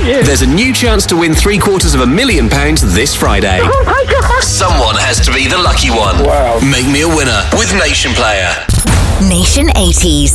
you. There's a new chance to win £750,000 this Friday. Oh my God. Someone has to be the lucky one. Wow. Make me a winner with Nation Player. Nation 80s.